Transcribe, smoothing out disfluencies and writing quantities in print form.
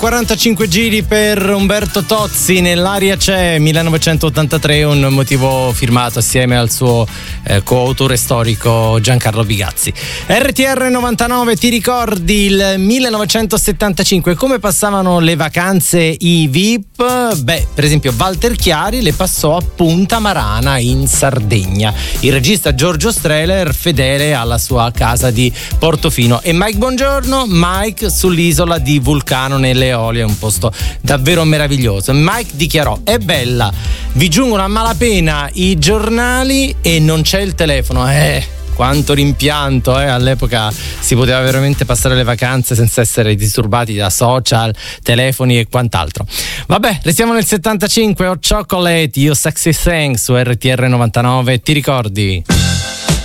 45 giri per Umberto Tozzi, nell'aria c'è 1983, un motivo firmato assieme al suo coautore storico Giancarlo Bigazzi. RTR 99, ti ricordi il 1975, come passavano le vacanze i VIP? Beh, per esempio Walter Chiari le passò a Punta Marana in Sardegna, il regista Giorgio Strehler fedele alla sua casa di Portofino, e Mike Bongiorno, Mike sull'isola di Vulcano nelle Eolie, un posto davvero meraviglioso. Mike dichiarò: è bella, vi giungono a malapena i giornali e non c'è il telefono. Quanto rimpianto, all'epoca si poteva veramente passare le vacanze senza essere disturbati da social, telefoni e quant'altro. Vabbè, restiamo nel 75, Hot Chocolate, You Sexy Thing su RTR 99, ti ricordi?